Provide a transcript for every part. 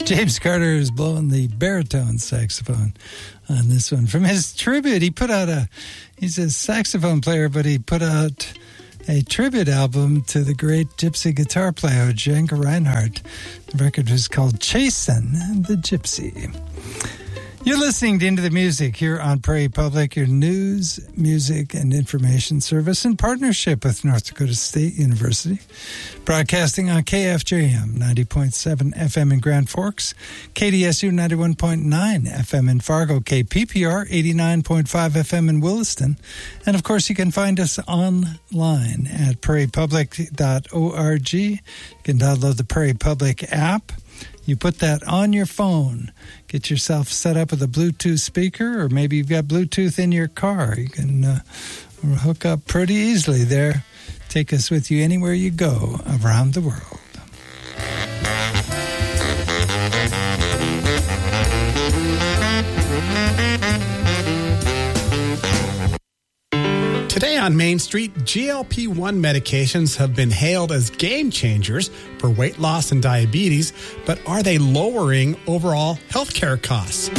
James Carter is blowing the baritone saxophone on this one. From his tribute, he's a saxophone player, but he put out a tribute album to the great gypsy guitar player, Django Reinhardt. The record was called Chasin' the Gypsy. You're listening to Into the Music here on Prairie Public, your news, music, and information service in partnership with North Dakota State University. Broadcasting on KFJM 90.7 FM in Grand Forks, KDSU 91.9 FM in Fargo, KPPR 89.5 FM in Williston. And, of course, you can find us online at prairiepublic.org. You can download the Prairie Public app. You put that on your phone. Get yourself set up with a Bluetooth speaker, or maybe you've got Bluetooth in your car. You can hook up pretty easily there. Take us with you anywhere you go around the world. Today on Main Street, GLP-1 medications have been hailed as game changers for weight loss and diabetes, but are they lowering overall healthcare costs?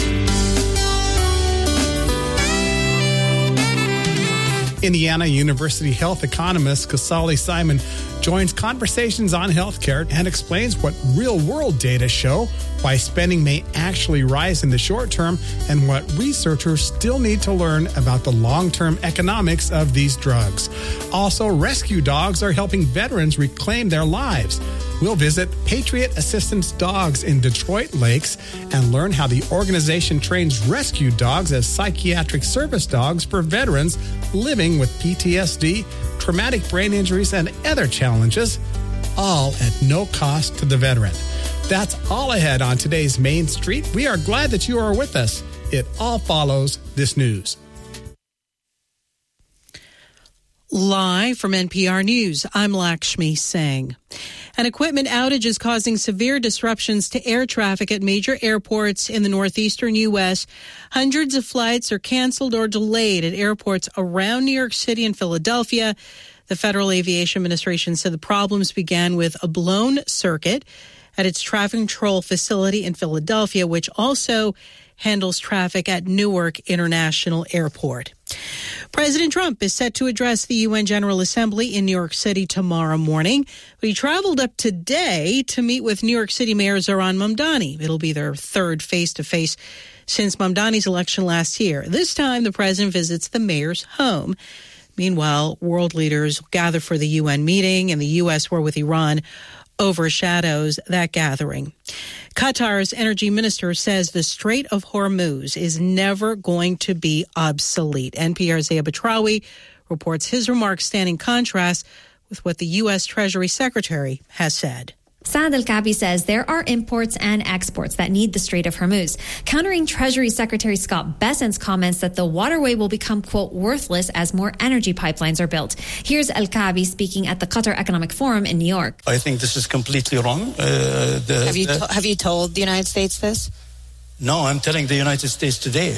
Indiana University health economist Kasali Simon joins Conversations on Healthcare and explains what real-world data show why spending may actually rise in the short term and what researchers still need to learn about the long-term economics of these drugs. Also, rescue dogs are helping veterans reclaim their lives. We'll visit Patriot Assistance Dogs in Detroit Lakes and learn how the organization trains rescue dogs as psychiatric service dogs for veterans living with PTSD, traumatic brain injuries, and other challenges, all at no cost to the veteran. That's all ahead on today's Main Street. We are glad that you are with us. It all follows this news. Live from NPR News, I'm Lakshmi Singh. An equipment outage is causing severe disruptions to air traffic at major airports in the northeastern U.S. Hundreds of flights are canceled or delayed at airports around New York City and Philadelphia. The Federal Aviation Administration said the problems began with a blown circuit at its traffic control facility in Philadelphia, which also handles traffic at Newark International Airport. President Trump is set to address the UN General Assembly in New York City tomorrow morning. But he traveled up today to meet with New York City Mayor Zohran Mamdani. It'll be their third face-to-face since Mamdani's election last year. This time, the president visits the mayor's home. Meanwhile, world leaders gather for the UN meeting, and the U.S. war with Iran overshadows that gathering. Qatar's energy minister says the Strait of Hormuz is never going to be obsolete. NPR's Zaya Batrawi reports his remarks stand in contrast with what the U.S. Treasury Secretary has said. Saad Al-Kaabi says there are imports and exports that need the Strait of Hormuz, countering Treasury Secretary Scott Bessent's comments that the waterway will become, quote, worthless as more energy pipelines are built. Here's Al-Kaabi speaking at the Qatar Economic Forum in New York. I think this is completely wrong. Have you told the United States this? No, I'm telling the United States today.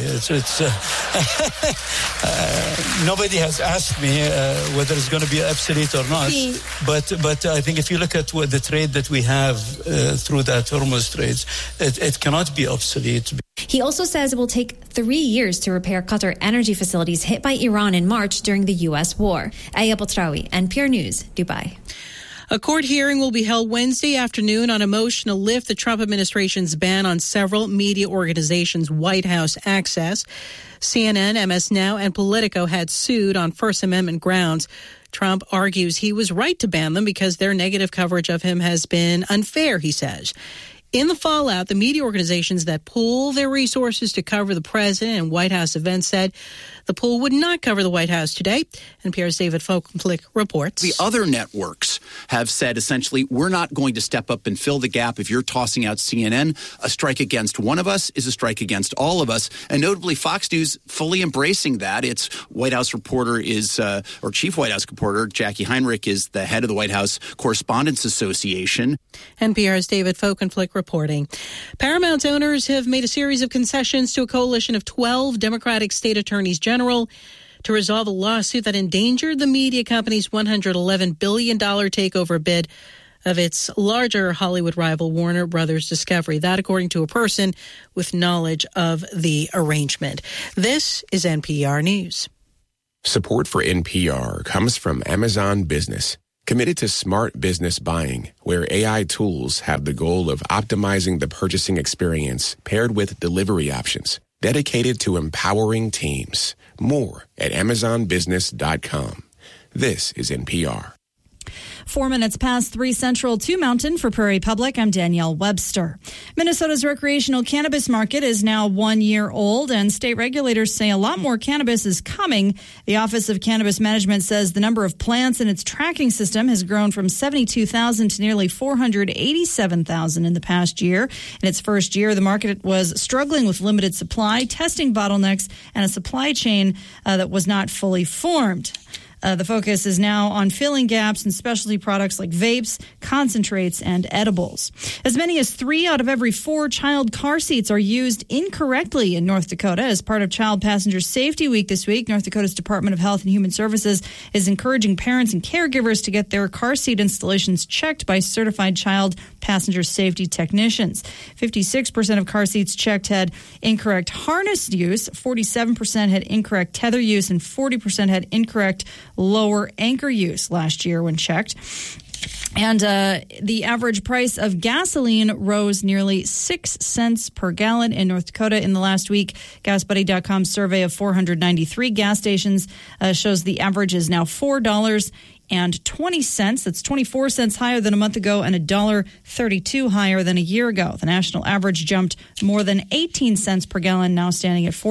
Nobody has asked me whether it's going to be obsolete or not. But I think if you look at the trade that we have through that Hormuz Strait, it cannot be obsolete. He also says it will take 3 years to repair Qatar energy facilities hit by Iran in March during the U.S. war. Aya Batrawi, NPR News, Dubai. A court hearing will be held Wednesday afternoon on a motion to lift the Trump administration's ban on several media organizations' White House access. CNN, MS Now, and Politico had sued on First Amendment grounds. Trump argues he was right to ban them because their negative coverage of him has been unfair, he says. In the fallout, the media organizations that pool their resources to cover the president and White House events said the pool would not cover the White House today. NPR's David Folkenflik reports. The other networks have said essentially, we're not going to step up and fill the gap. If you're tossing out CNN, a strike against one of us is a strike against all of us. And notably, Fox News fully embracing that. Its White House reporter or chief White House reporter, Jackie Heinrich, is the head of the White House Correspondents Association. NPR's David Folkenflik reporting. Paramount owners have made a series of concessions to a coalition of 12 Democratic state attorneys general to resolve a lawsuit that endangered the media company's $111 billion takeover bid of its larger Hollywood rival Warner Brothers Discovery. That, according to a person with knowledge of the arrangement. This is NPR News. Support for NPR comes from Amazon Business, committed to smart business buying, where AI tools have the goal of optimizing the purchasing experience paired with delivery options, dedicated to empowering teams. More at amazonbusiness.com. This is NPR. 4 minutes past 3 Central, 2 Mountain. For Prairie Public, I'm Danielle Webster. Minnesota's recreational cannabis market is now 1 year old, and state regulators say a lot more cannabis is coming. The Office of Cannabis Management says the number of plants in its tracking system has grown from 72,000 to nearly 487,000 in the past year. In its first year, the market was struggling with limited supply, testing bottlenecks, and a supply chain that was not fully formed. The focus is now on filling gaps in specialty products like vapes, concentrates, and edibles. As many as 3 out of every 4 child car seats are used incorrectly in North Dakota. As part of Child Passenger Safety Week this week, North Dakota's Department of Health and Human Services is encouraging parents and caregivers to get their car seat installations checked by certified child passenger safety technicians. 56% of car seats checked had incorrect harness use, 47% had incorrect tether use, and 40% had incorrect lower anchor use last year when checked. And the average price of gasoline rose nearly 6 cents per gallon in North Dakota in the last week. GasBuddy.com's survey of 493 gas stations shows the average is now $4.20. That's 24 cents higher than a month ago and $1.32 higher than a year ago. The national average jumped more than 18 cents per gallon, now standing at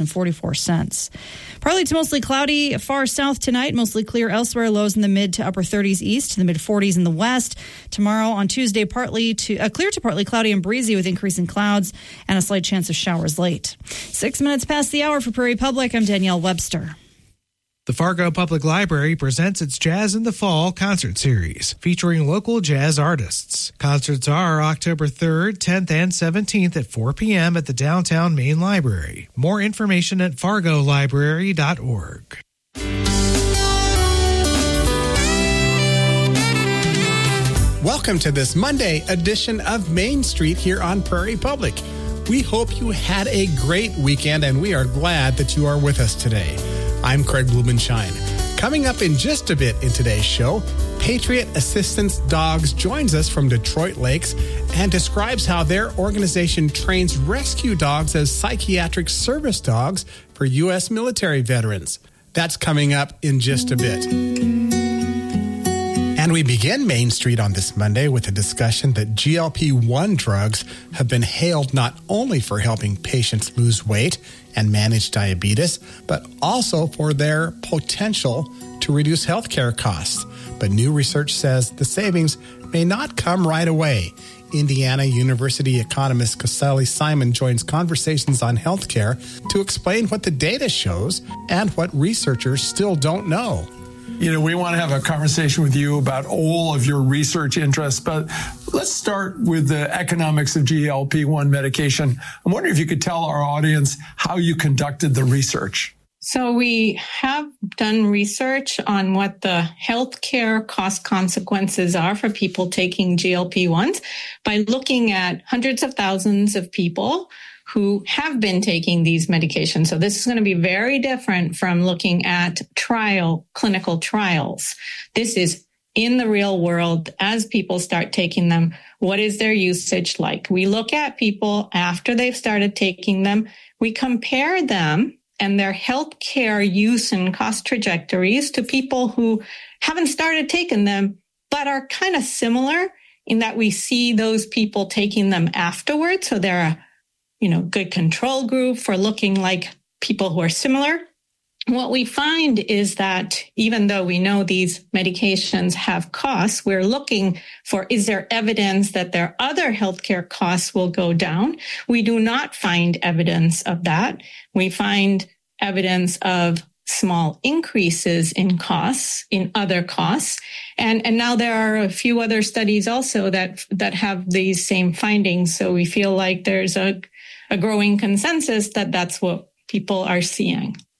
$4.44. Partly to mostly cloudy far south tonight, mostly clear elsewhere. Lows in the mid to upper 30s east to the mid 40s in the west. Tomorrow on Tuesday, partly to clear to partly cloudy and breezy with increasing clouds and a slight chance of showers late. 6 minutes past the hour for Prairie Public. I'm Danielle Webster. The Fargo Public Library presents its Jazz in the Fall concert series, featuring local jazz artists. Concerts are October 3rd, 10th, and 17th at 4 p.m. at the Downtown Main Library. More information at fargolibrary.org. Welcome to this Monday edition of Main Street here on Prairie Public. We hope you had a great weekend, and we are glad that you are with us today. I'm Craig Blumenshine. Coming up in just a bit in today's show, Patriot Assistance Dogs joins us from Detroit Lakes and describes how their organization trains rescue dogs as psychiatric service dogs for U.S. military veterans. That's coming up in just a bit. And we begin Main Street on this Monday with a discussion that GLP-1 drugs have been hailed not only for helping patients lose weight and manage diabetes, but also for their potential to reduce healthcare costs. But new research says the savings may not come right away. Indiana University economist Casali Simon joins Conversations on Healthcare to explain what the data shows and what researchers still don't know. You know, we want to have a conversation with you about all of your research interests, but let's start with the economics of GLP-1 medication. I'm wondering if you could tell our audience how you conducted the research. So we have done research on what the healthcare cost consequences are for people taking GLP-1s by looking at hundreds of thousands of people who have been taking these medications. So this is going to be very different from looking at clinical trials. This is in the real world as people start taking them. What is their usage like? We look at people after they've started taking them. We compare them and their healthcare use and cost trajectories to people who haven't started taking them, but are kind of similar in that we see those people taking them afterwards. So they're a good control group for looking like people who are similar. What we find is that even though we know these medications have costs, we're looking for, is there evidence that their other healthcare costs will go down? We do not find evidence of that. We find evidence of small increases in costs, in other costs. And now there are a few other studies also that have these same findings. So we feel like there's a growing consensus that that's what people are seeing.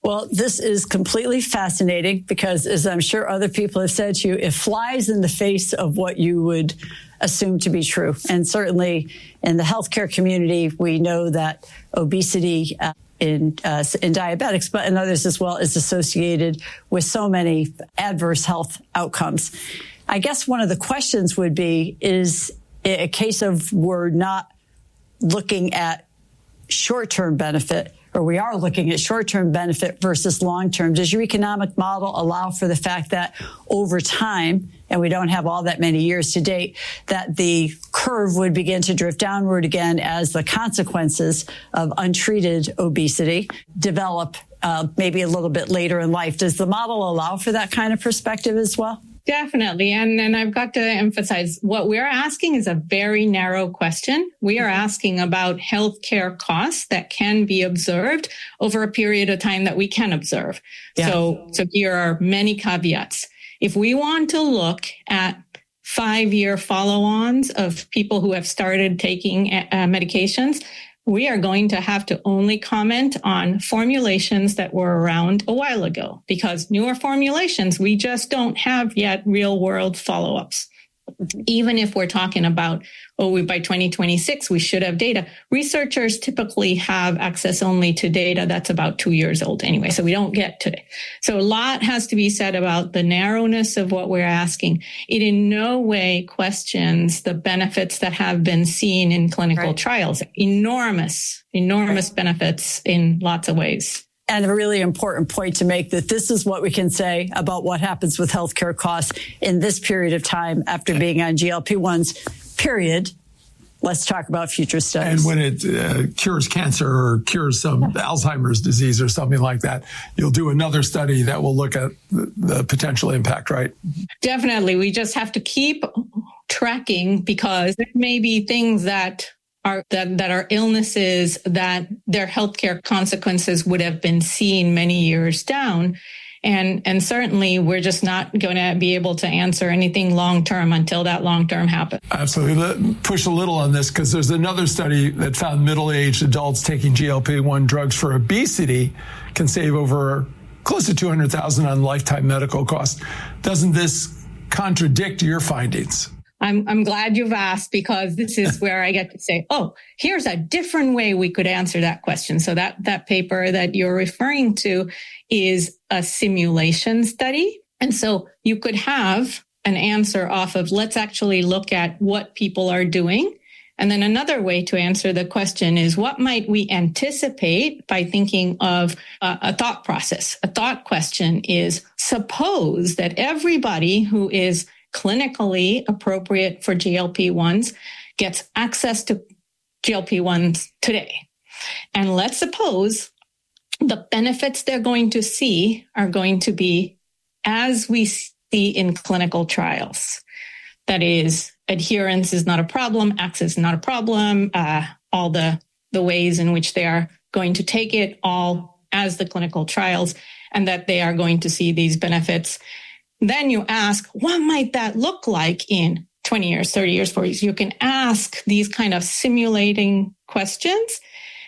Well, this is completely fascinating because, as I'm sure other people have said to you, it flies in the face of what you would assume to be true. And certainly in the healthcare community, we know that obesity in diabetics, but in others as well, is associated with so many adverse health outcomes. I guess one of the questions would be, is it a case of we're not looking at short-term benefit, or we are looking at short-term benefit versus long-term? Does your economic model allow for the fact that over time, and we don't have all that many years to date, that the curve would begin to drift downward again as the consequences of untreated obesity develop maybe a little bit later in life? Does the model allow for that kind of perspective as well? Definitely. And I've got to emphasize, what we're asking is a very narrow question. We are asking about healthcare costs that can be observed over a period of time that we can observe. Yeah. So here are many caveats. If we want to look at 5-year follow-ons of people who have started taking medications, we are going to have to only comment on formulations that were around a while ago, because newer formulations, we just don't have yet real-world follow-ups. Even if we're talking about, by 2026, we should have data. Researchers typically have access only to data that's about 2 years old anyway, so we don't get to it. So a lot has to be said about the narrowness of what we're asking. It in no way questions the benefits that have been seen in clinical trials. Enormous benefits in lots of ways. And a really important point to make, that this is what we can say about what happens with healthcare costs in this period of time after being on GLP-1s, period. Let's talk about future studies. And when it cures cancer or cures some Alzheimer's disease or something like that, you'll do another study that will look at the potential impact, right? Definitely. We just have to keep tracking, because there may be things that are illnesses that their healthcare consequences would have been seen many years down. And certainly we're just not going to be able to answer anything long-term until that long-term happens. Absolutely. Let's push a little on this, because there's another study that found middle-aged adults taking GLP-1 drugs for obesity can save over close to $200,000 on lifetime medical costs. Doesn't this contradict your findings? I'm glad you've asked, because this is where I get to say, here's a different way we could answer that question. So that paper that you're referring to is a simulation study. And so you could have an answer off of, let's actually look at what people are doing. And then another way to answer the question is, what might we anticipate by thinking of a thought process? A thought question is, suppose that everybody who is clinically appropriate for GLP-1s gets access to GLP-1s today. And let's suppose the benefits they're going to see are going to be as we see in clinical trials. That is, adherence is not a problem, access is not a problem, all the ways in which they are going to take it, all as the clinical trials, and that they are going to see these benefits. Then you ask, what might that look like in 20 years, 30 years, 40 years? You can ask these kind of simulating questions.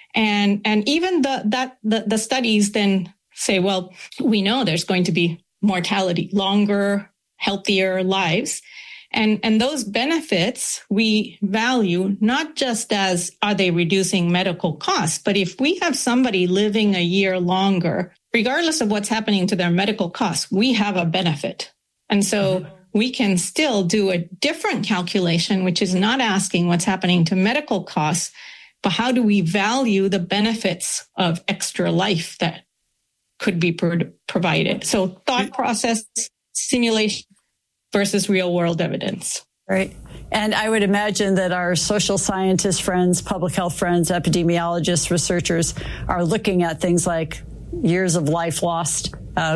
And even the studies then say, well, we know there's going to be mortality, longer, healthier lives. And those benefits we value not just as, are they reducing medical costs, but if we have somebody living a year longer, regardless of what's happening to their medical costs, we have a benefit. And so we can still do a different calculation, which is not asking what's happening to medical costs, but how do we value the benefits of extra life that could be provided? So thought process, simulation versus real world evidence. Right. And I would imagine that our social scientist friends, public health friends, epidemiologists, researchers are looking at things like years of life lost,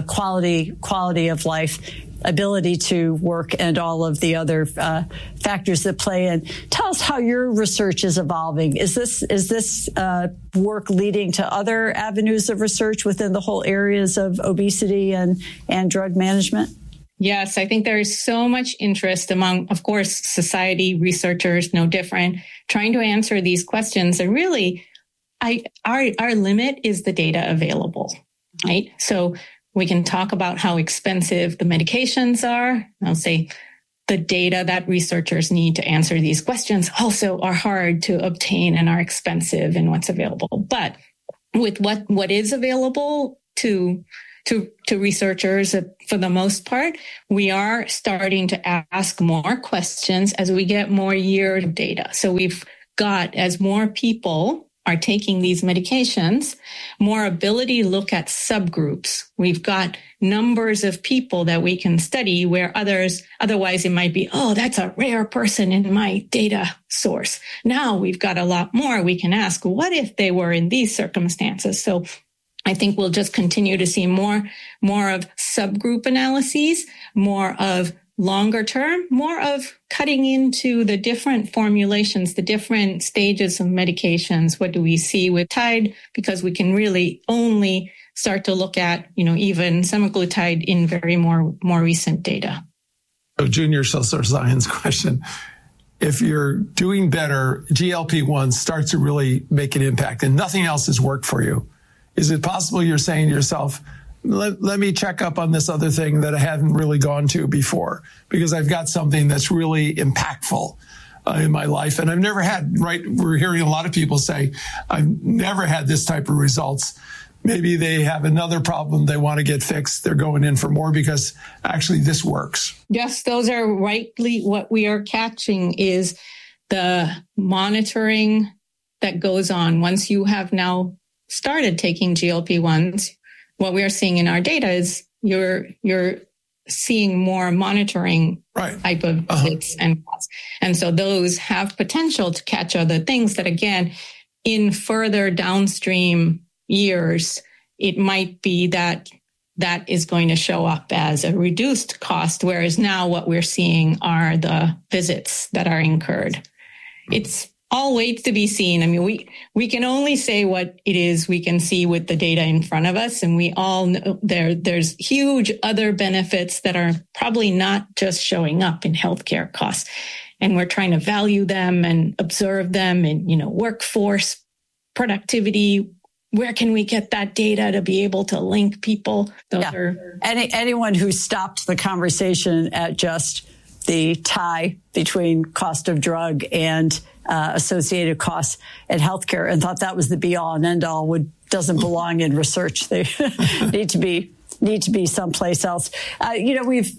quality of life, ability to work, and all of the other factors that play in. Tell us how your research is evolving. Is this work leading to other avenues of research within the whole areas of obesity and drug management? Yes, I think there is so much interest among, of course, society, researchers, no different, trying to answer these questions. And really, our limit is the data available. right? So we can talk about how expensive the medications are. I'll say the data that researchers need to answer these questions also are hard to obtain and are expensive in what's available. But with what is available to researchers, for the most part, we are starting to ask more questions as we get more year data. So we've got, as more people are taking these medications, more ability to look at subgroups. We've got numbers of people that we can study where otherwise it might be, oh, that's a rare person in my data source. Now we've got a lot more. We can ask, what if they were in these circumstances? So I think we'll just continue to see more of subgroup analyses, more of longer term, more of cutting into the different formulations, the different stages of medications. What do we see with Tide? Because we can really only start to look at, even semaglutide in very more recent data. So Junior Science question. If you're doing better, GLP-1 starts to really make an impact and nothing else has worked for you. Is it possible you're saying to yourself, let me check up on this other thing that I hadn't really gone to before because I've got something that's really impactful in my life. And I've never had, we're hearing a lot of people say, I've never had this type of results. Maybe they have another problem they want to get fixed. They're going in for more because actually this works. Yes, those are rightly what we are catching is the monitoring that goes on once you have now started taking GLP-1s. What we are seeing in our data is you're seeing more monitoring type of visits and costs. And so those have potential to catch other things that, again, in further downstream years, it might be that is going to show up as a reduced cost, whereas now what we're seeing are the visits that are incurred. It's all waits to be seen. I mean, we can only say what it is we can see with the data in front of us. And we all know there's huge other benefits that are probably not just showing up in healthcare costs. And we're trying to value them and observe them in, workforce productivity. Where can we get that data to be able to link people? Those are anyone who stopped the conversation at just the tie between cost of drug and associated costs in healthcare and thought that was the be all and end all doesn't belong in research. They need to be someplace else. We've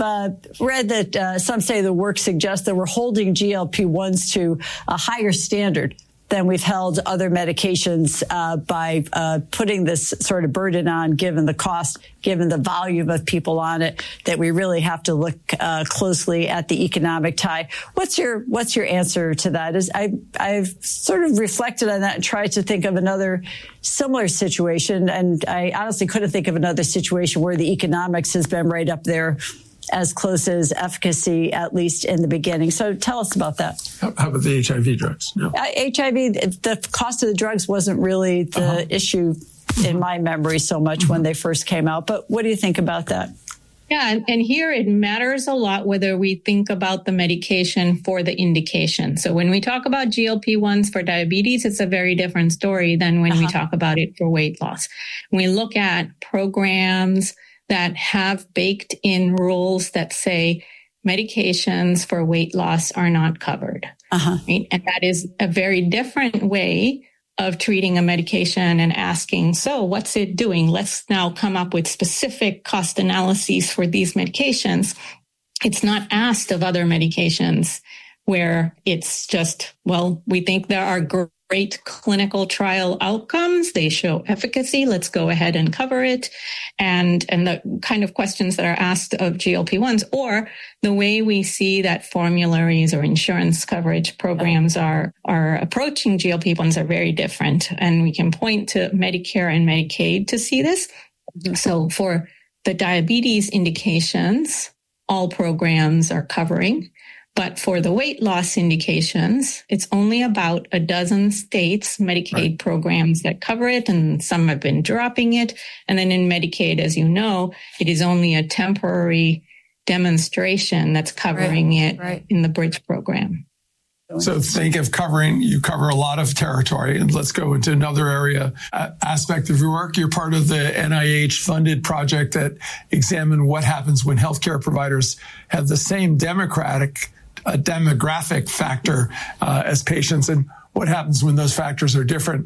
read that some say the work suggests that we're holding GLP-1s to a higher standard than we've held other medications by putting this sort of burden on, given the cost, given the volume of people on it, that we really have to look closely at the economic tie. What's your answer to that? I've sort of reflected on that and tried to think of another similar situation, and I honestly couldn't think of another situation where the economics has been right up there as close as efficacy, at least in the beginning. So tell us about that. How about the HIV drugs? No. HIV, the cost of the drugs wasn't really the issue in my memory so much when they first came out. But what do you think about that? Yeah, and here it matters a lot whether we think about the medication for the indication. So when we talk about GLP-1s for diabetes, it's a very different story than when we talk about it for weight loss. When we look at programs that have baked in rules that say medications for weight loss are not covered. Right? And that is a very different way of treating a medication and asking, so what's it doing? Let's now come up with specific cost analyses for these medications. It's not asked of other medications where it's just, well, we think there are great clinical trial outcomes. They show efficacy. Let's go ahead and cover it. And the kind of questions that are asked of GLP-1s, or the way we see that formularies or insurance coverage programs are approaching GLP-1s are very different. And we can point to Medicare and Medicaid to see this. So for the diabetes indications, all programs are covering. But for the weight loss indications, it's only about a dozen states, Medicaid programs that cover it, and some have been dropping it. And then in Medicaid, as you know, it is only a temporary demonstration that's covering it in the Bridge program. So think of you cover a lot of territory. And let's go into another area, aspect of your work. You're part of the NIH-funded project that examined what happens when healthcare providers have the same demographic factor as patients, and what happens when those factors are different.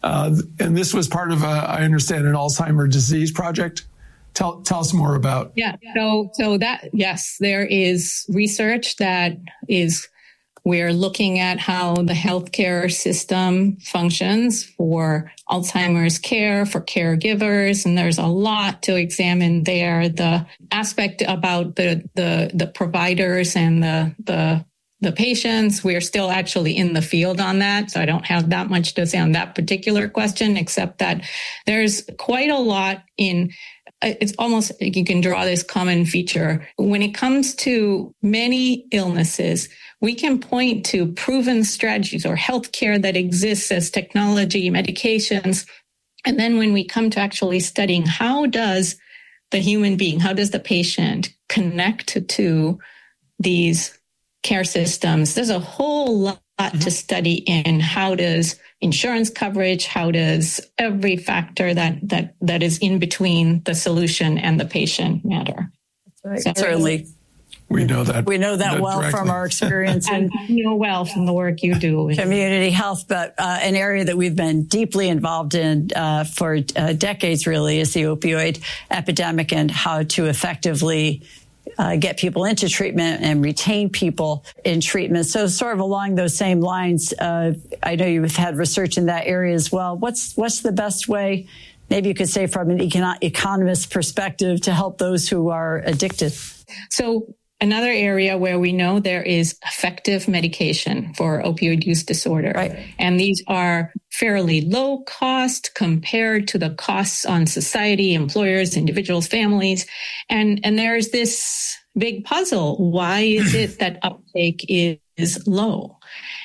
And this was part of, I understand, an Alzheimer's disease project. Tell us more about. Yeah. So that, yes, there is research that is. We're looking at how the healthcare system functions for Alzheimer's care, for caregivers, and there's a lot to examine there. The aspect about the providers and the patients, we're still actually in the field on that, so I don't have that much to say on that particular question, except that there's quite a lot in. It's almost like you can draw this common feature. When it comes to many illnesses, we can point to proven strategies or healthcare that exists as technology, medications. And then when we come to actually studying how does the human being, how does the patient connect to these care systems, there's a whole lot to study in how does insurance coverage, how does every factor that is in between the solution and the patient matter. Right. So, certainly. We know that well directly from our experience. And you know well from the work you do. Community health, but an area that we've been deeply involved in for decades really is the opioid epidemic and how to effectively get people into treatment and retain people in treatment. So sort of along those same lines, I know you've had research in that area as well. What's the best way, maybe you could say from an economist perspective, to help those who are addicted? So another area where we know there is effective medication for opioid use disorder. Right. And these are fairly low cost compared to the costs on society, employers, individuals, families. And there's this big puzzle. Why is it that uptake is low?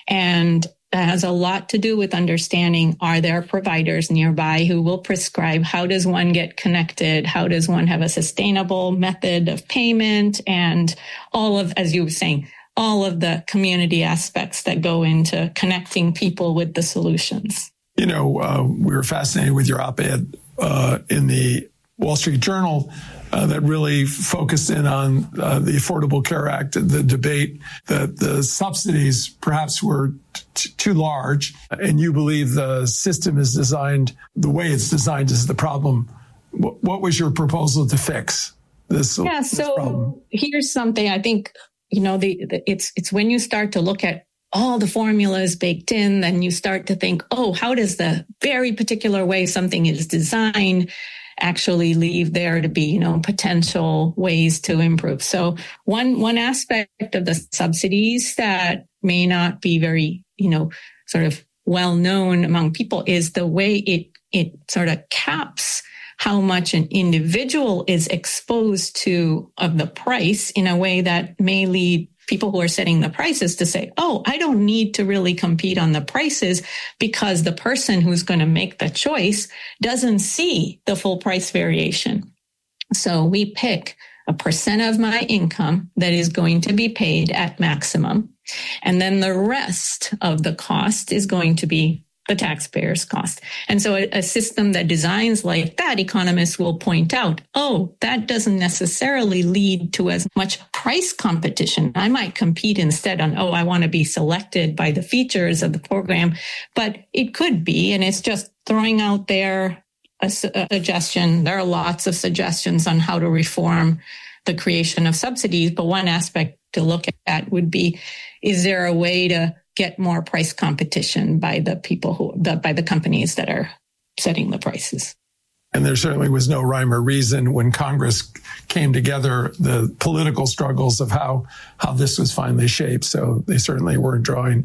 And that has a lot to do with understanding, are there providers nearby who will prescribe? How does one get connected? How does one have a sustainable method of payment? And all of, as you were saying, all of the community aspects that go into connecting people with the solutions. You know, we were fascinated with your op-ed in the Wall Street Journal that really focused in on the Affordable Care Act, the debate that the subsidies perhaps were too large, and you believe the system is designed, the way it's designed is the problem. What was your proposal to fix this problem? Here's something I think, you know, it's when you start to look at all the formulas baked in, then you start to think, oh, how does the very particular way something is designed actually leave there to be, you know, potential ways to improve. So one aspect of the subsidies that may not be very, you know, sort of well known among people is the way it sort of caps how much an individual is exposed to of the price in a way that may lead people who are setting the prices to say, oh, I don't need to really compete on the prices because the person who's going to make the choice doesn't see the full price variation. So we pick a percent of my income that is going to be paid at maximum. And then the rest of the cost is going to be the taxpayer's cost. And so a system that designs like that, economists will point out, oh, that doesn't necessarily lead to as much price competition. I might compete instead on, I want to be selected by the features of the program, but it could be, and it's just throwing out there a suggestion. There are lots of suggestions on how to reform the creation of subsidies, but one aspect to look at would be, is there a way to get more price competition by the people by the companies that are setting the prices? And there certainly was no rhyme or reason when Congress came together, the political struggles of how this was finally shaped. So they certainly weren't drawing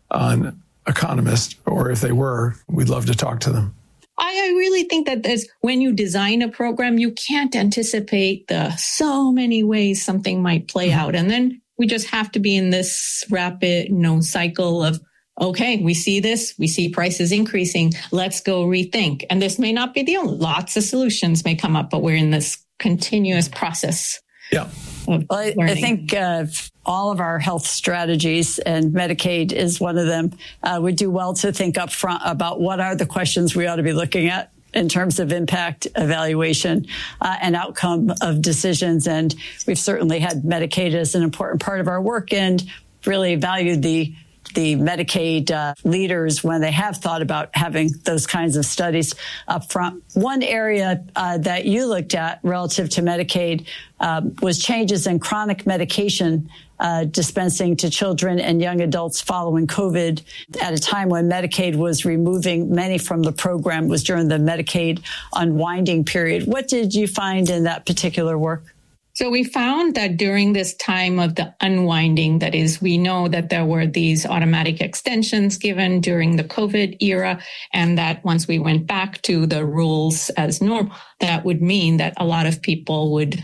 on economists, or if they were, we'd love to talk to them. I really think that when you design a program, you can't anticipate the so many ways something might play out. And then we just have to be in this rapid, cycle of, okay, we see this, we see prices increasing, let's go rethink. And this may not be the only, lots of solutions may come up, but we're in this continuous process Yeah. Well, I think all of our health strategies, and Medicaid is one of them, we do well to think up front about what are the questions we ought to be looking at in terms of impact evaluation and outcome of decisions. And we've certainly had Medicaid as an important part of our work and really valued the Medicaid leaders when they have thought about having those kinds of studies up front. One area that you looked at relative to Medicaid was changes in chronic medication dispensing to children and young adults following COVID at a time when Medicaid was removing many from the program, was during the Medicaid unwinding period. What did you find in that particular work? So we found that during this time of the unwinding, that is, we know that there were these automatic extensions given during the COVID era, and that once we went back to the rules as normal, that would mean that a lot of people would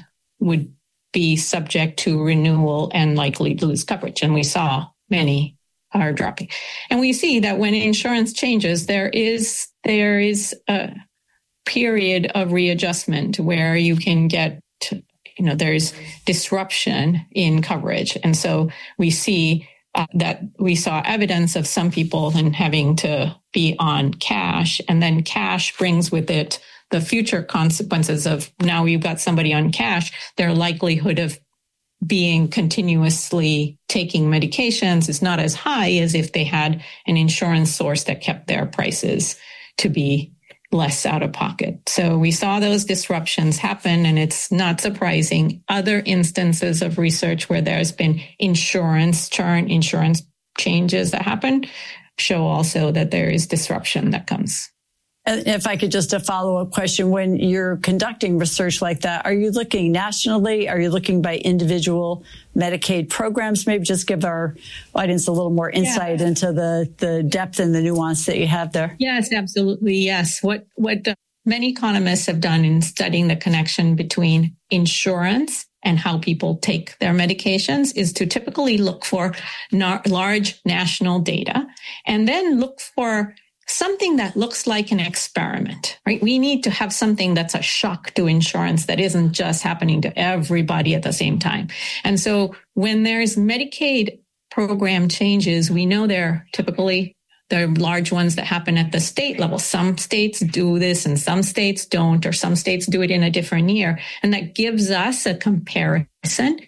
be subject to renewal and likely lose coverage. And we saw many are dropping. And we see that when insurance changes, there is a period of readjustment where you can get there's disruption in coverage. And so we see that we saw evidence of some people then having to be on cash, and then cash brings with it the future consequences of now you've got somebody on cash, their likelihood of being continuously taking medications is not as high as if they had an insurance source that kept their prices to be less out of pocket. So we saw those disruptions happen, and it's not surprising. Other instances of research where there's been insurance changes that happen show also that there is disruption that comes. If I could just a follow-up question, when you're conducting research like that, are you looking nationally? Are you looking by individual Medicaid programs? Maybe just give our audience a little more insight into the depth and the nuance that you have there. Yes, absolutely. Yes. What many economists have done in studying the connection between insurance and how people take their medications is to typically look for large national data and then look for something that looks like an experiment, right? We need to have something that's a shock to insurance that isn't just happening to everybody at the same time. And so when there's Medicaid program changes, we know they're typically the large ones that happen at the state level. Some states do this and some states don't, or some states do it in a different year. And that gives us a comparison.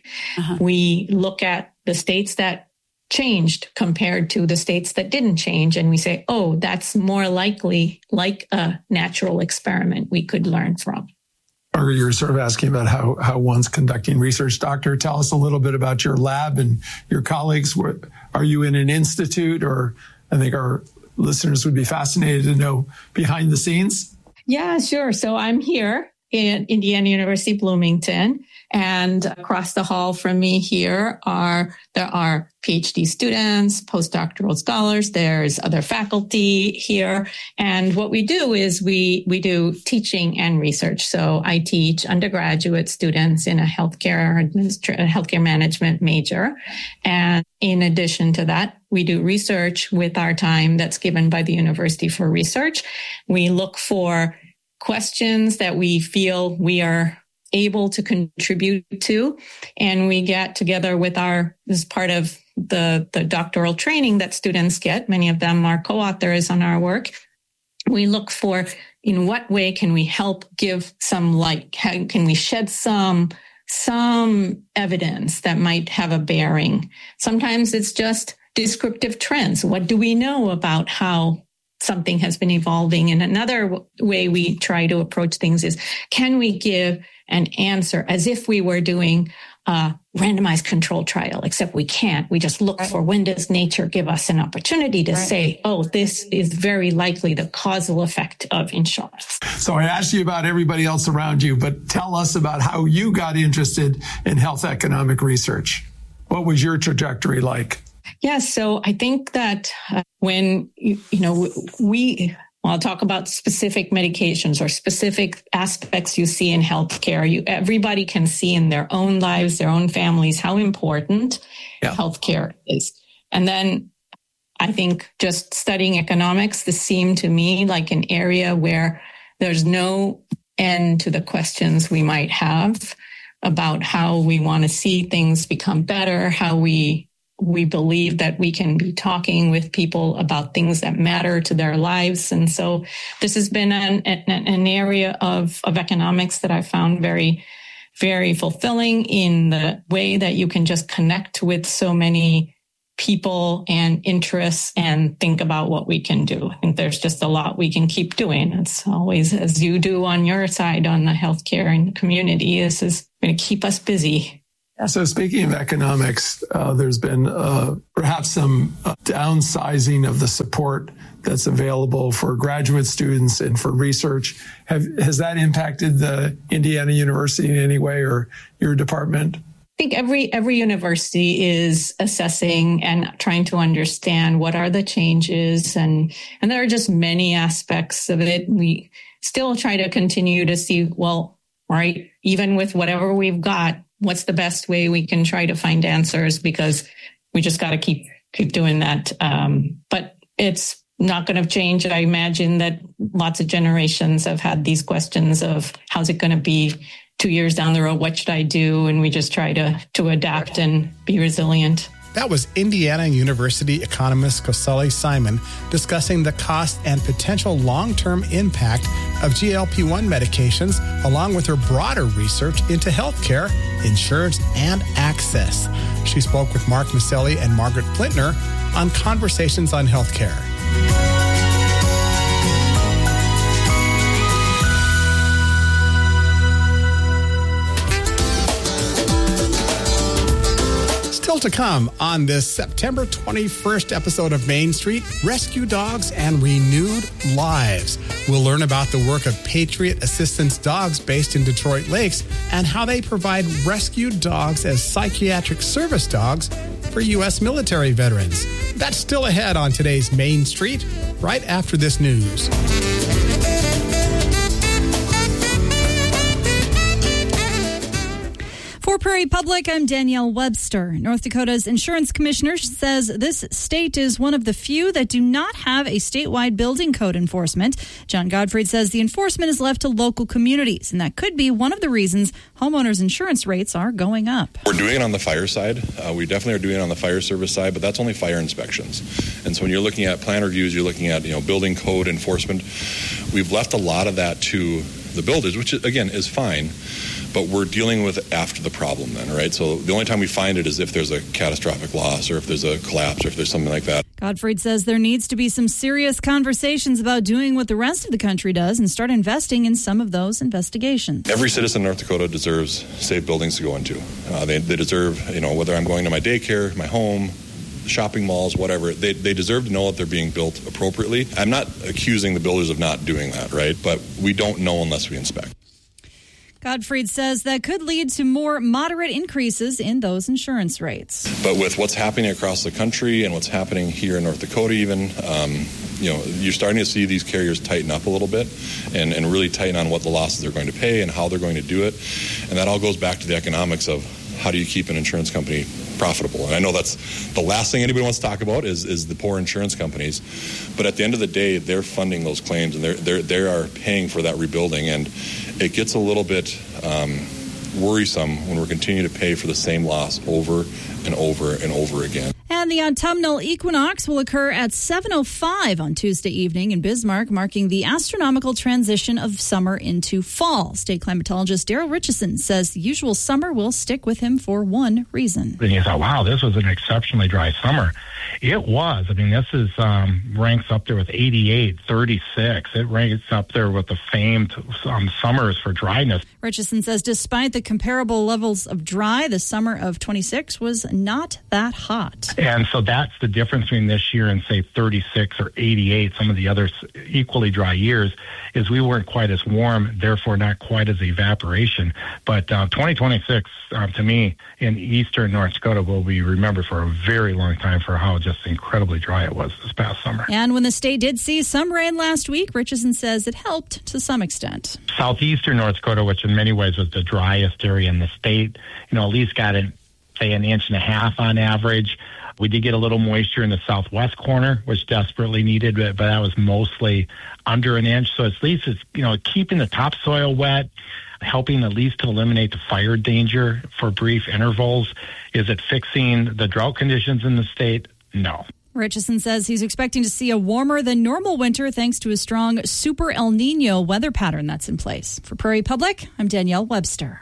We look at the states that changed compared to the states that didn't change. And we say, oh, that's more likely like a natural experiment we could learn from. Or you're sort of asking about how one's conducting research. Doctor, tell us a little bit about your lab and your colleagues. Are you in an institute? Or I think our listeners would be fascinated to know behind the scenes. Yeah, sure. So I'm here in Indiana University, Bloomington. And across the hall from me here there are PhD students, postdoctoral scholars. There's other faculty here. And what we do is we do teaching and research. So I teach undergraduate students in a healthcare management major. And in addition to that, we do research with our time that's given by the university for research. We look for questions that we feel we are able to contribute to. And we get together with as part of the doctoral training that students get. Many of them are co-authors on our work. We look for in what way can we help give can we shed some evidence that might have a bearing. Sometimes it's just descriptive trends. What do we know about how something has been evolving? And another way we try to approach things is, can we give an answer as if we were doing a randomized control trial, except we can't. We just look for when does nature give us an opportunity to say, oh, this is very likely the causal effect of insurance. So I asked you about everybody else around you, but tell us about how you got interested in health economic research. What was your trajectory like? Yeah, so I think that when, I'll talk about specific medications or specific aspects you see in healthcare. Everybody can see in their own lives, their own families, how important healthcare is. And then I think just studying economics, this seemed to me like an area where there's no end to the questions we might have about how we want to see things become better, how we believe that we can be talking with people about things that matter to their lives. And so this has been an area of economics that I found very, very fulfilling in the way that you can just connect with so many people and interests and think about what we can do. I think there's just a lot we can keep doing. It's always, as you do on your side on the healthcare and community, this is going to keep us busy. So speaking of economics, there's been perhaps some downsizing of the support that's available for graduate students and for research. Has that impacted the Indiana University in any way or your department? I think every university is assessing and trying to understand what are the changes, and there are just many aspects of it. We still try to continue to see, well, right, even with whatever we've got, what's the best way we can try to find answers, because we just got to keep doing that. But it's not going to change. I imagine that lots of generations have had these questions of how's it going to be 2 years down the road? What should I do? And we just try to adapt and be resilient. That was Indiana University economist Kosali Simon discussing the cost and potential long-term impact of GLP-1 medications, along with her broader research into healthcare, insurance, and access. She spoke with Mark Maselli and Margaret Flintner on Conversations on Healthcare. Still to come on this September 21st episode of Main Street, Rescue Dogs and Renewed Lives. We'll learn about the work of Patriot Assistance Dogs based in Detroit Lakes and how they provide rescued dogs as psychiatric service dogs for U.S. military veterans. That's still ahead on today's Main Street, right after this news. For Prairie Public, I'm Danielle Webster. North Dakota's insurance commissioner says this state is one of the few that do not have a statewide building code enforcement. John Gottfried says the enforcement is left to local communities, and that could be one of the reasons homeowners' insurance rates are going up. We're doing it on the fire side. We definitely are doing it on the fire service side, but that's only fire inspections. And so when you're looking at plan reviews, you're looking at building code enforcement. We've left a lot of that to the builders, which again is fine. But we're dealing with it after the problem then, right? So the only time we find it is if there's a catastrophic loss or if there's a collapse or if there's something like that. Gottfried says there needs to be some serious conversations about doing what the rest of the country does and start investing in some of those investigations. Every citizen in North Dakota deserves safe buildings to go into. They deserve, whether I'm going to my daycare, my home, shopping malls, whatever, they deserve to know that they're being built appropriately. I'm not accusing the builders of not doing that, right? But we don't know unless we inspect. Gottfried says that could lead to more moderate increases in those insurance rates. But with what's happening across the country and what's happening here in North Dakota even, you're starting to see these carriers tighten up a little bit and really tighten on what the losses they're going to pay and how they're going to do it. And that all goes back to the economics of how do you keep an insurance company profitable? And I know that's the last thing anybody wants to talk about is the poor insurance companies. But at the end of the day, they're funding those claims and they are paying for that rebuilding. And it gets a little bit worrisome when we're continuing to pay for the same loss over and over and over again. And the autumnal equinox will occur at 7:05 on Tuesday evening in Bismarck, marking the astronomical transition of summer into fall. State climatologist Daryl Richardson says the usual summer will stick with him for one reason. And you thought, wow, this was an exceptionally dry summer. It was. I mean, this is ranks up there with 88, 36. It ranks up there with the famed summers for dryness. Richardson says despite the comparable levels of dry, the summer of 26 was not that hot. And so that's the difference between this year and, say, 36 or 88, some of the other equally dry years, is we weren't quite as warm, therefore not quite as evaporation. But 2026, to me, in eastern North Dakota will be remembered for a very long time for how just incredibly dry it was this past summer. And when the state did see some rain last week, Richardson says it helped to some extent. Southeastern North Dakota, which in many ways was the driest area in the state, at least got an inch and a half on average. We did get a little moisture in the southwest corner, which desperately needed, but that was mostly under an inch. So at least it's, keeping the topsoil wet. helping at least to eliminate the fire danger for brief intervals? Is it fixing the drought conditions in the state? No. Richardson says he's expecting to see a warmer than normal winter thanks to a strong Super El Nino weather pattern that's in place. For Prairie Public, I'm Danielle Webster.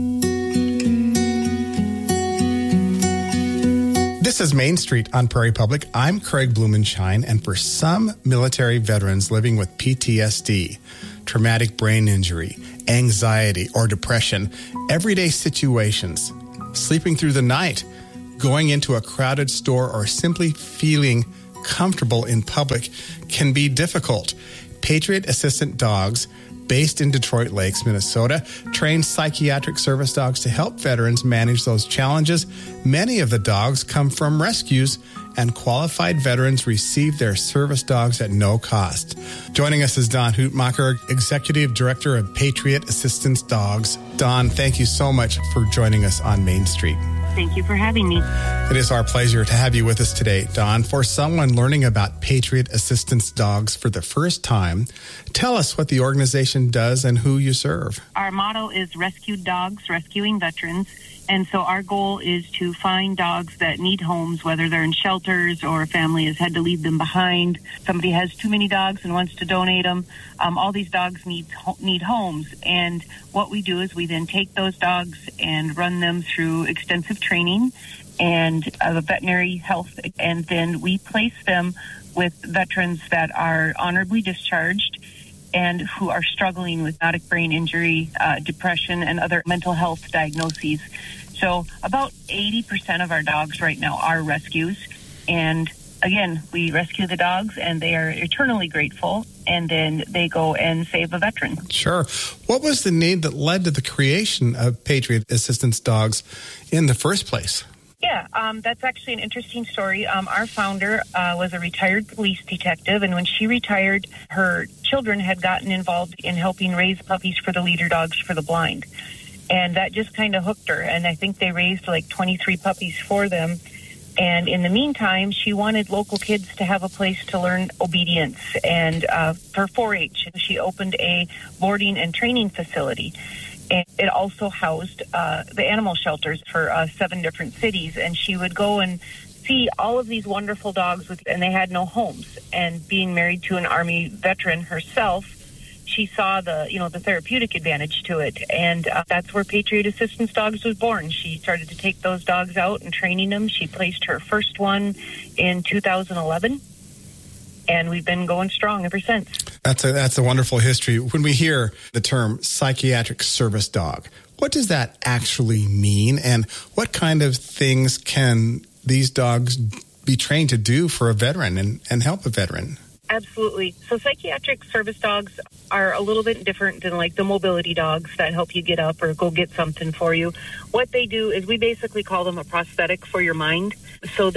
This is Main Street on Prairie Public. I'm Craig Blumenshine, and for some military veterans living with PTSD, traumatic brain injury, anxiety, or depression, everyday situations, sleeping through the night, going into a crowded store, or simply feeling comfortable in public can be difficult. Patriot Assistant Dogs, based in Detroit Lakes, Minnesota, trains psychiatric service dogs to help veterans manage those challenges. Many of the dogs come from rescues, and qualified veterans receive their service dogs at no cost. Joining us is Don Hootmacher, Executive Director of Patriot Assistance Dogs. Don, thank you so much for joining us on Main Street. Thank you for having me. It is our pleasure to have you with us today, Don. For someone learning about Patriot Assistance Dogs for the first time, tell us what the organization does and who you serve. Our motto is Rescued Dogs, Rescuing Veterans. And so our goal is to find dogs that need homes, whether they're in shelters or a family has had to leave them behind. Somebody has too many dogs and wants to donate them. All these dogs need homes. And what we do is we then take those dogs and run them through extensive training and veterinary health. And then we place them with veterans that are honorably discharged and who are struggling with traumatic brain injury, depression, and other mental health diagnoses. So about 80% of our dogs right now are rescues. And again, we rescue the dogs and they are eternally grateful. And then they go and save a veteran. Sure. What was the need that led to the creation of Patriot Assistance Dogs in the first place? Yeah, that's actually an interesting story. Our founder was a retired police detective, and when she retired, her children had gotten involved in helping raise puppies for the leader dogs for the blind. And that just kind of hooked her, and I think they raised like 23 puppies for them. And in the meantime, she wanted local kids to have a place to learn obedience. And for 4-H, she opened a boarding and training facility. And it also housed the animal shelters for 7 different cities. And she would go and see all of these wonderful dogs, and they had no homes. And being married to an Army veteran herself, she saw the therapeutic advantage to it. And that's where Patriot Assistance Dogs was born. She started to take those dogs out and training them. She placed her first one in 2011. And we've been going strong ever since. That's a wonderful history. When we hear the term psychiatric service dog, what does that actually mean? And what kind of things can these dogs be trained to do for a veteran and help a veteran? Absolutely. So psychiatric service dogs are a little bit different than like the mobility dogs that help you get up or go get something for you. What they do is we basically call them a prosthetic for your mind. So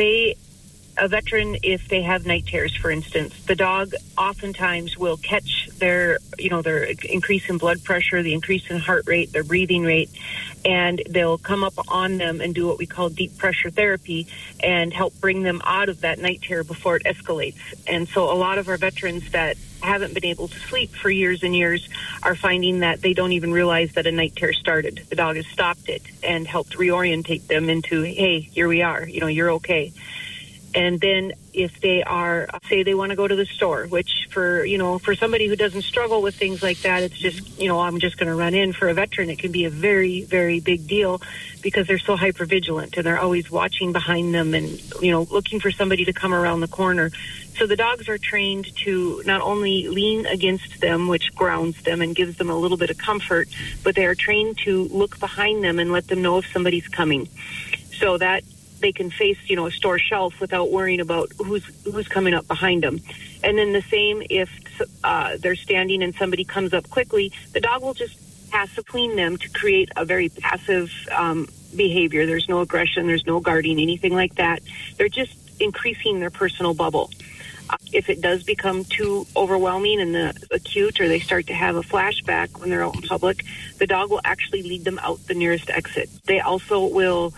a veteran, if they have night terrors, for instance, the dog oftentimes will catch their increase in blood pressure, the increase in heart rate, their breathing rate, and they'll come up on them and do what we call deep pressure therapy and help bring them out of that night terror before it escalates. And so a lot of our veterans that haven't been able to sleep for years and years are finding that they don't even realize that a night terror started. The dog has stopped it and helped reorientate them into, hey, here we are, you're okay. And then if they are, say they want to go to the store, which for somebody who doesn't struggle with things like that, it's just, I'm just going to run in. For a veteran, it can be a very, very big deal because they're so hypervigilant and they're always watching behind them and, looking for somebody to come around the corner. So the dogs are trained to not only lean against them, which grounds them and gives them a little bit of comfort, but they are trained to look behind them and let them know if somebody's coming. So that they can face, a store shelf without worrying about who's coming up behind them. And then the same if they're standing and somebody comes up quickly, the dog will just pass between them to create a very passive behavior. There's no aggression, there's no guarding, anything like that. They're just increasing their personal bubble. If it does become too overwhelming and acute, or they start to have a flashback when they're out in public, the dog will actually lead them out the nearest exit. They also will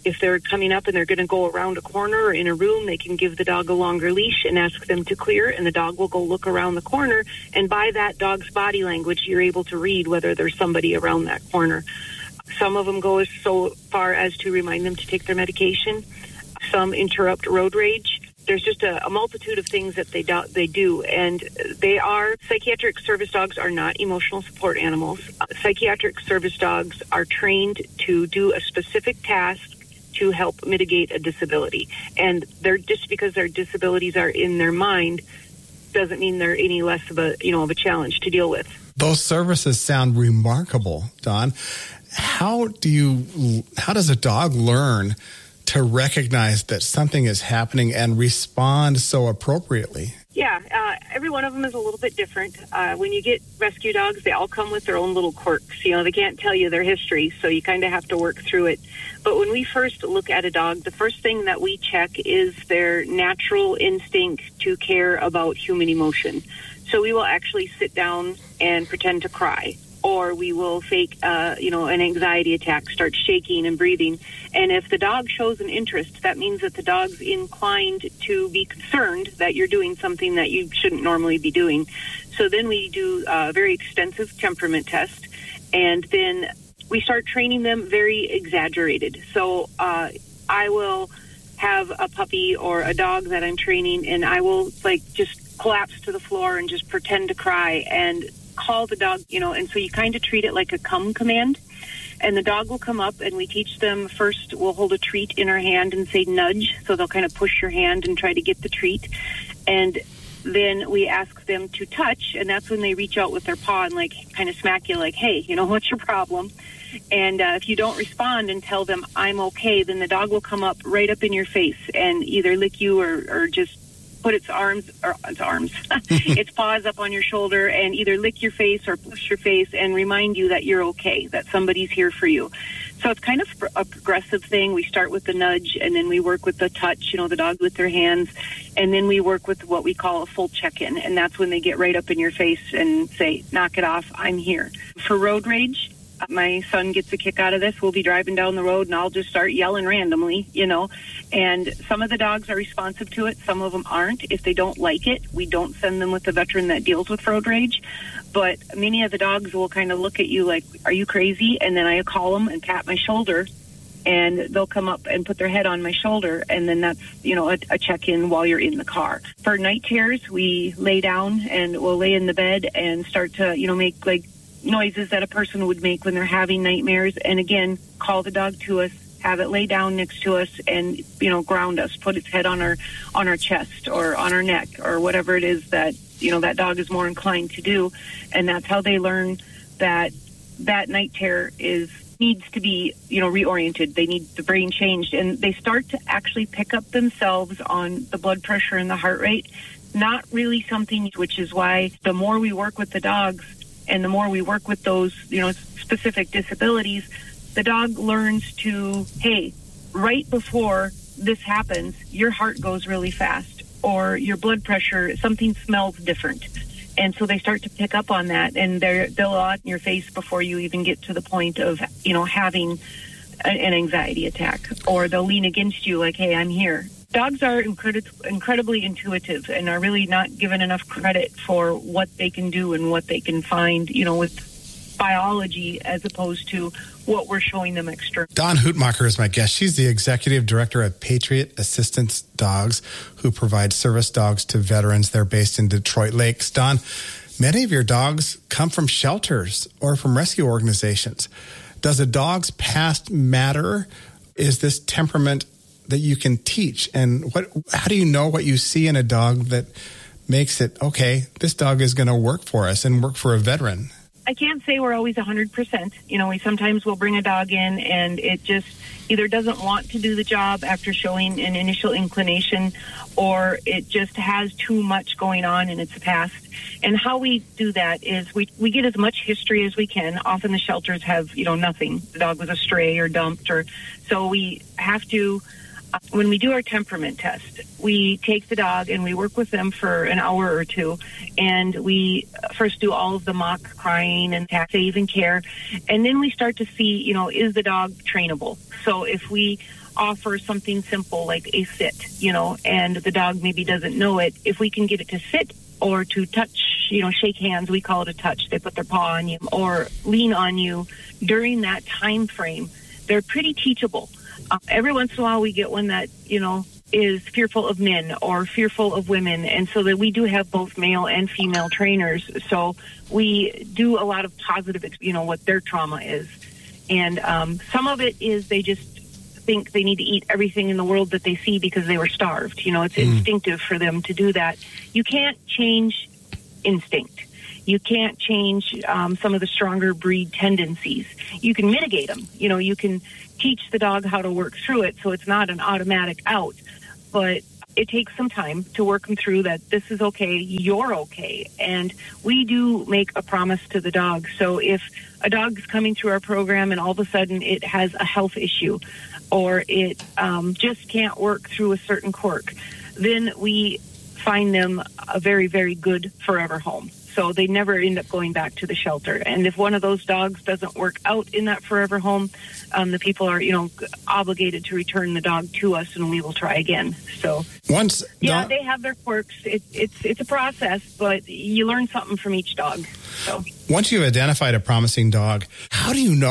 If they're coming up and they're going to go around a corner or in a room, they can give the dog a longer leash and ask them to clear, and the dog will go look around the corner. And by that dog's body language, you're able to read whether there's somebody around that corner. Some of them go so far as to remind them to take their medication. Some interrupt road rage. There's just a multitude of things that they do, and psychiatric service dogs are not emotional support animals. Psychiatric service dogs are trained to do a specific task to help mitigate a disability. And just because their disabilities are in their mind doesn't mean they're any less of a challenge to deal with. Those services sound remarkable, Dawn. How does a dog learn to recognize that something is happening and respond so appropriately? Yeah, every one of them is a little bit different. When you get rescue dogs, they all come with their own little quirks. They can't tell you their history, so you kind of have to work through it. But when we first look at a dog, the first thing that we check is their natural instinct to care about human emotion. So we will actually sit down and pretend to cry, or we will fake, an anxiety attack, start shaking and breathing. And if the dog shows an interest, that means that the dog's inclined to be concerned that you're doing something that you shouldn't normally be doing. So then we do a very extensive temperament test, and then we start training them very exaggerated. So I will have a puppy or a dog that I'm training, and I will just collapse to the floor and just pretend to cry and call the dog, and so you kind of treat it like a come command, and the dog will come up, and we teach them first, we'll hold a treat in our hand and say nudge, so they'll kind of push your hand and try to get the treat, and then we ask them to touch, and that's when they reach out with their paw and kind of smack you hey, what's your problem? And if you don't respond and tell them I'm okay, then the dog will come up right up in your face and either lick you or just put its paws up on your shoulder and either lick your face or push your face and remind you that you're okay, that somebody's here for you. So it's kind of a progressive thing. We start with the nudge, and then we work with the touch, the dog with their hands, and then we work with what we call a full check-in, and that's when they get right up in your face and say, knock it off, I'm here. For road rage, my son gets a kick out of this. We'll be driving down the road, and I'll just start yelling randomly, and some of the dogs are responsive to it. Some of them aren't. If they don't like it, we don't send them with a veteran that deals with road rage. But many of the dogs will kind of look at you like, are you crazy? And then I call them and pat my shoulder, and they'll come up and put their head on my shoulder, and then that's, a check-in while you're in the car. For night terrors, we lay down, and we'll lay in the bed and start to, make noises that a person would make when they're having nightmares, and again, call the dog to us, have it lay down next to us, and ground us, put its head on our chest or on our neck or whatever it is that that dog is more inclined to do. And that's how they learn that night terror needs to be reoriented. They need the brain changed, and they start to actually pick up themselves on the blood pressure and the heart rate. Not really something, which is why the more we work with the dogs and the more we work with those, specific disabilities, the dog learns to, hey, right before this happens, your heart goes really fast, or your blood pressure, something smells different. And so they start to pick up on that, and they'll on your face before you even get to the point of, having an anxiety attack, or they'll lean against you like, hey, I'm here. Dogs are incredibly intuitive and are really not given enough credit for what they can do and what they can find, with biology as opposed to what we're showing them extra. Dawn Hootmacher is my guest. She's the executive director of Patriot Assistance Dogs, who provide service dogs to veterans. They're based in Detroit Lakes. Dawn, many of your dogs come from shelters or from rescue organizations. Does a dog's past matter? Is this temperament that you can teach? And how do you know what you see in a dog that makes it, okay, this dog is going to work for us and work for a veteran? I can't say we're always 100%. We sometimes will bring a dog in and it just either doesn't want to do the job after showing an initial inclination, or it just has too much going on in its past. And how we do that is we get as much history as we can. Often the shelters have, nothing. The dog was a stray or dumped, so we have to, when we do our temperament test, we take the dog and we work with them for an hour or two, and we first do all of the mock crying and save and care, and then we start to see, is the dog trainable? So if we offer something simple like a sit, and the dog maybe doesn't know it, if we can get it to sit or to touch, shake hands, we call it a touch. They put their paw on you or lean on you during that time frame. They're pretty teachable. Every once in a while we get one that, is fearful of men or fearful of women. And so that we do have both male and female trainers. So we do a lot of positive, what their trauma is. And some of it is they just think they need to eat everything in the world that they see because they were starved. It's instinctive for them to do that. You can't change instinct. You can't change some of the stronger breed tendencies. You can mitigate them. You can teach the dog how to work through it so it's not an automatic out. But it takes some time to work them through that this is okay, you're okay. And we do make a promise to the dog. So if a dog's coming through our program and all of a sudden it has a health issue or it just can't work through a certain quirk, then we find them a very, very good forever home. So they never end up going back to the shelter. And if one of those dogs doesn't work out in that forever home, the people are, obligated to return the dog to us, and we will try again. So they have their quirks. It's a process, but you learn something from each dog. So once you've identified a promising dog, how do you know